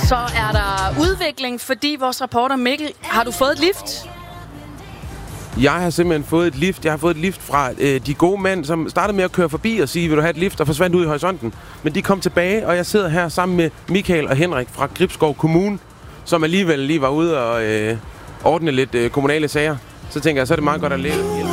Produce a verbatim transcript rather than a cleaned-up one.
Så er der udvikling, fordi vores reporter Mikkel, har du fået et lift? Jeg har simpelthen fået et lift. Jeg har fået et lift fra øh, de gode mænd, som startede med at køre forbi og sige, vil du have et lift, og forsvandt ud i horisonten. Men de kom tilbage, og jeg sidder her sammen med Michael og Henrik fra Gribskov Kommune, som alligevel lige var ude og øh, ordne lidt øh, kommunale sager. Så tænker jeg, så er det meget godt at lære.